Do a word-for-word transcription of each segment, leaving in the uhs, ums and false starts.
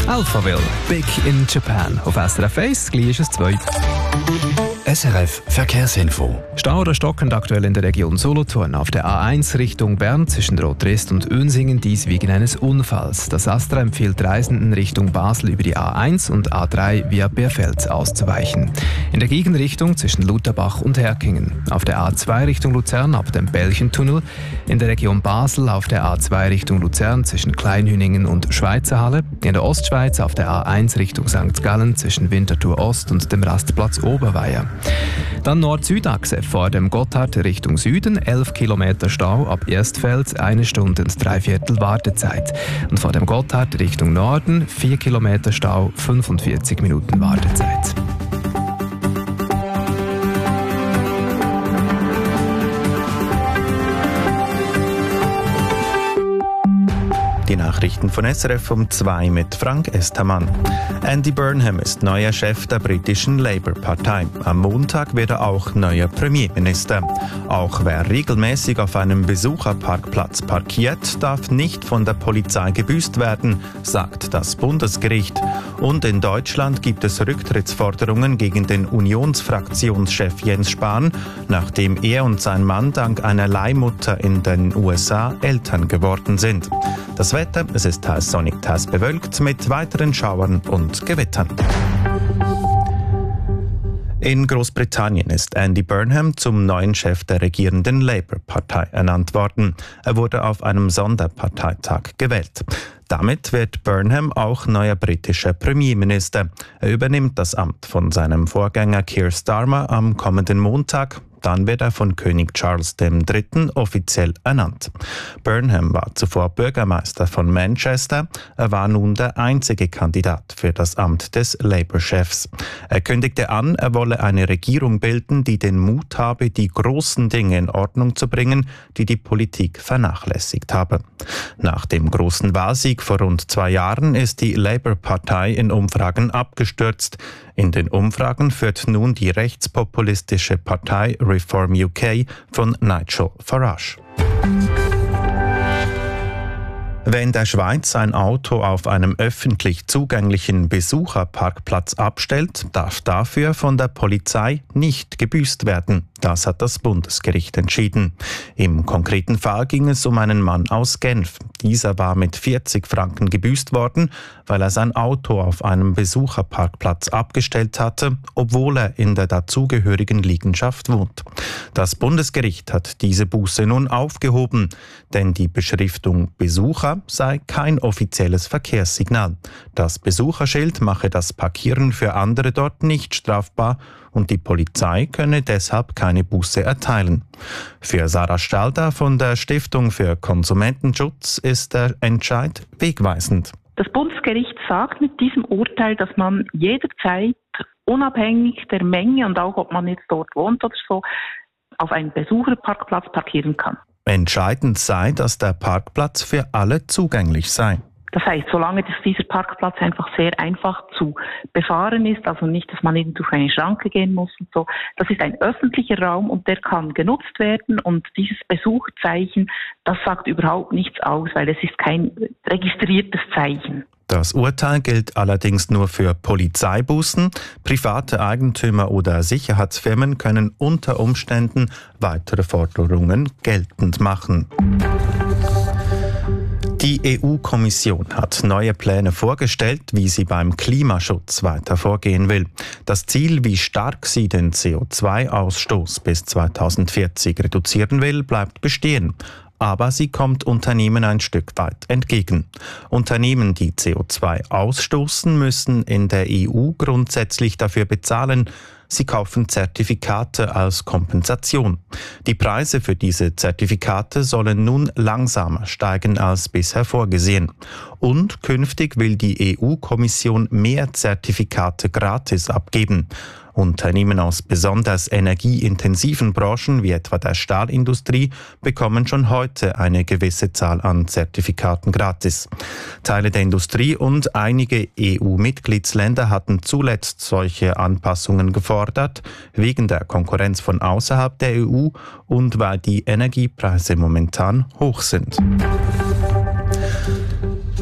Alphaville, Big in Japan. Auf S R F eins, gleich ist es zwei. S R F Verkehrsinfo. Stau oder stockend aktuell in der Region Solothurn auf der A eins Richtung Bern zwischen Rotrist und Önsingen, dies wegen eines Unfalls. Das ASTRA empfiehlt Reisenden Richtung Basel über die A eins und A drei via Bierfels auszuweichen. In der Gegenrichtung zwischen Lutherbach und Herkingen. Auf der A zwei Richtung Luzern ab dem Belchentunnel. In der Region Basel auf der A zwei Richtung Luzern zwischen Kleinhüningen und Schweizerhalle. In der Ostschweiz auf der A eins Richtung Sankt Gallen zwischen Winterthur Ost und dem Rastplatz Oberweier. Dann Nord-Süd-Achse vor dem Gotthard Richtung Süden, elf Kilometer Stau ab Erstfels, eine Stunde und drei Viertel Wartezeit. Und vor dem Gotthard Richtung Norden, vier Kilometer Stau, fünfundvierzig Minuten Wartezeit. Die Nachrichten von S R F um zwei mit Frank Estermann. Andy Burnham ist neuer Chef der britischen Labour-Partei. Am Montag wird er auch neuer Premierminister. Auch wer regelmäßig auf einem Besucherparkplatz parkiert, darf nicht von der Polizei gebüßt werden, sagt das Bundesgericht. Und in Deutschland gibt es Rücktrittsforderungen gegen den Unionsfraktionschef Jens Spahn, nachdem er und sein Mann dank einer Leihmutter in den U S A Eltern geworden sind. Das Wetter, es ist teils sonnig, teils bewölkt mit weiteren Schauern und Gewittern. In Großbritannien ist Andy Burnham zum neuen Chef der regierenden Labour-Partei ernannt worden. Er wurde auf einem Sonderparteitag gewählt. Damit wird Burnham auch neuer britischer Premierminister. Er übernimmt das Amt von seinem Vorgänger Keir Starmer am kommenden Montag. Dann wird er von König Charles der Dritte offiziell ernannt. Burnham war zuvor Bürgermeister von Manchester. Er war nun der einzige Kandidat für das Amt des Labour-Chefs. Er kündigte an, er wolle eine Regierung bilden, die den Mut habe, die großen Dinge in Ordnung zu bringen, die die Politik vernachlässigt habe. Nach dem großen Wahlsieg vor rund zwei Jahren ist die Labour-Partei in Umfragen abgestürzt. In den Umfragen führt nun die rechtspopulistische Partei Reform U K von Nigel Farage. Wer in der Schweiz ein Auto auf einem öffentlich zugänglichen Besucherparkplatz abstellt, darf dafür von der Polizei nicht gebüßt werden. Das hat das Bundesgericht entschieden. Im konkreten Fall ging es um einen Mann aus Genf. Dieser war mit vierzig Franken gebüßt worden, weil er sein Auto auf einem Besucherparkplatz abgestellt hatte, obwohl er in der dazugehörigen Liegenschaft wohnt. Das Bundesgericht hat diese Buße nun aufgehoben, denn die Beschriftung Besucher sei kein offizielles Verkehrssignal. Das Besucherschild mache das Parkieren für andere dort nicht strafbar und die Polizei könne deshalb keine Buße erteilen. Für Sarah Stalder von der Stiftung für Konsumentenschutz ist der Entscheid wegweisend. Das Bundesgericht sagt mit diesem Urteil, dass man jederzeit, unabhängig der Menge und auch ob man jetzt dort wohnt oder so, auf einen Besucherparkplatz parkieren kann. Entscheidend sei, dass der Parkplatz für alle zugänglich sei. Das heißt, solange dass dieser Parkplatz einfach sehr einfach zu befahren ist, also nicht, dass man irgendwie durch eine Schranke gehen muss und so, das ist ein öffentlicher Raum und der kann genutzt werden und dieses Besucherzeichen, das sagt überhaupt nichts aus, weil es ist kein registriertes Zeichen. Das Urteil gilt allerdings nur für Polizeibußen. Private Eigentümer oder Sicherheitsfirmen können unter Umständen weitere Forderungen geltend machen. Die E U-Kommission hat neue Pläne vorgestellt, wie sie beim Klimaschutz weiter vorgehen will. Das Ziel, wie stark sie den C O zwei Ausstoß bis zweitausendvierzig reduzieren will, bleibt bestehen. Aber sie kommt Unternehmen ein Stück weit entgegen. Unternehmen, die C O zwei ausstoßen, müssen in der E U grundsätzlich dafür bezahlen. Sie kaufen Zertifikate als Kompensation. Die Preise für diese Zertifikate sollen nun langsamer steigen als bisher vorgesehen. Und künftig will die E U-Kommission mehr Zertifikate gratis abgeben. Unternehmen aus besonders energieintensiven Branchen wie etwa der Stahlindustrie bekommen schon heute eine gewisse Zahl an Zertifikaten gratis. Teile der Industrie und einige E U-Mitgliedsländer hatten zuletzt solche Anpassungen gefordert, wegen der Konkurrenz von außerhalb der E U und weil die Energiepreise momentan hoch sind.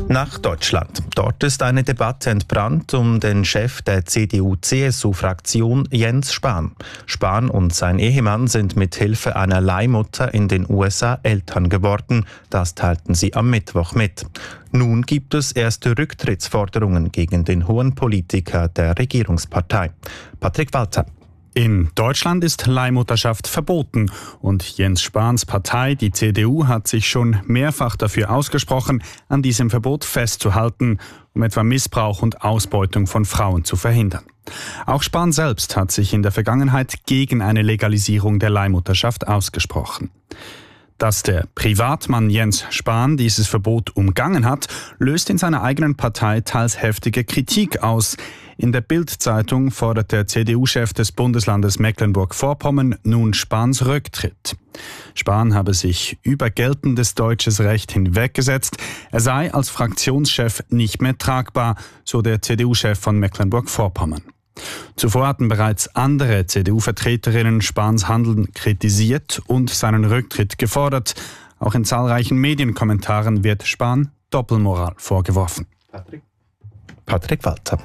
Nach Deutschland. Dort ist eine Debatte entbrannt um den Chef der C D U C S U-Fraktion Jens Spahn. Spahn und sein Ehemann sind mit Hilfe einer Leihmutter in den U S A Eltern geworden. Das teilten sie am Mittwoch mit. Nun gibt es erste Rücktrittsforderungen gegen den hohen Politiker der Regierungspartei. Patrick Walter. In Deutschland ist Leihmutterschaft verboten und Jens Spahns Partei, die C D U, hat sich schon mehrfach dafür ausgesprochen, an diesem Verbot festzuhalten, um etwa Missbrauch und Ausbeutung von Frauen zu verhindern. Auch Spahn selbst hat sich in der Vergangenheit gegen eine Legalisierung der Leihmutterschaft ausgesprochen. Dass der Privatmann Jens Spahn dieses Verbot umgangen hat, löst in seiner eigenen Partei teils heftige Kritik aus. In der Bild-Zeitung fordert der C D U-Chef des Bundeslandes Mecklenburg-Vorpommern nun Spahns Rücktritt. Spahn habe sich über geltendes deutsches Recht hinweggesetzt. Er sei als Fraktionschef nicht mehr tragbar, so der C D U-Chef von Mecklenburg-Vorpommern. Zuvor hatten bereits andere C D U-Vertreterinnen Spahns Handeln kritisiert und seinen Rücktritt gefordert. Auch in zahlreichen Medienkommentaren wird Spahn Doppelmoral vorgeworfen. Patrick, Patrick Walter.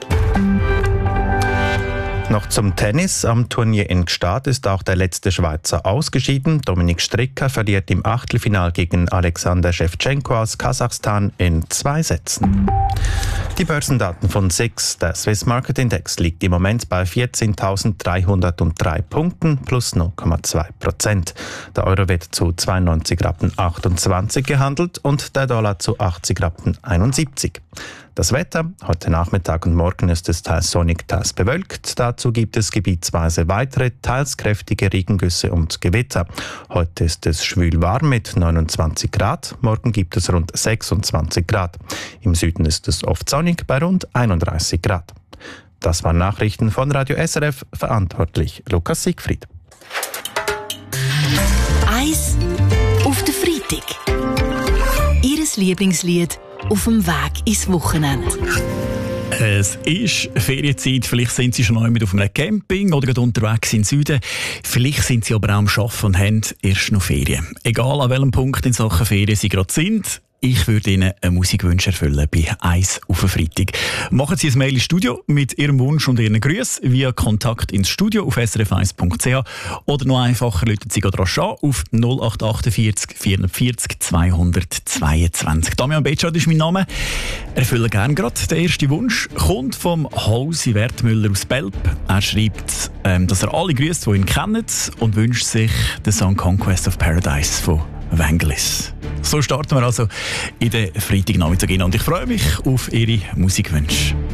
Noch zum Tennis. Am Turnier in Gstaad ist auch der letzte Schweizer ausgeschieden. Dominik Stricker verliert im Achtelfinal gegen Alexander Schewtschenko aus Kasachstan in zwei Sätzen. Die Börsendaten von S I X. Der Swiss Market Index liegt im Moment bei vierzehntausenddreihundertdrei Punkten plus null Komma zwei Prozent. Der Euro wird zu zweiundneunzig Rappen achtundzwanzig gehandelt und der Dollar zu achtzig Rappen einundsiebzig. Das Wetter. Heute Nachmittag und morgen ist es teils sonnig, teils bewölkt. Dazu gibt es gebietsweise weitere, teils kräftige Regengüsse und Gewitter. Heute ist es schwül warm mit neunundzwanzig Grad. Morgen gibt es rund sechsundzwanzig Grad. Im Süden ist es oft sonnig bei rund einunddreißig Grad. Das waren Nachrichten von Radio S R F, verantwortlich Lukas Siegfried. Eis auf den Freitag. Ihres Lieblingslied auf dem Weg ins Wochenende. Es ist Ferienzeit, vielleicht sind Sie schon einmal mit auf einem Camping oder gerade unterwegs in den Süden. Vielleicht sind Sie aber auch am Arbeiten und haben erst noch Ferien. Egal an welchem Punkt in Sachen Ferien Sie gerade sind, ich würde Ihnen einen Musikwunsch erfüllen bei Eis auf den Freitag. Machen Sie ein Mail ins Studio mit Ihrem Wunsch und Ihren Grüßen via Kontakt ins Studio auf s r f eins punkt c h oder noch einfacher rufen Sie gerade rasch an auf null acht achtundvierzig vierundvierzig zweihundertzweiundzwanzig. Damian Betschart ist mein Name. Erfülle gerne gerade. Der erste Wunsch kommt vom Hausi Wertmüller aus Belp. Er schreibt, ähm, dass er alle grüßt, die ihn kennen, und wünscht sich den Song Conquest of Paradise von Vangelis. So starten wir also in den Freitagnachmittag hin und ich freue mich auf Ihre Musikwünsche.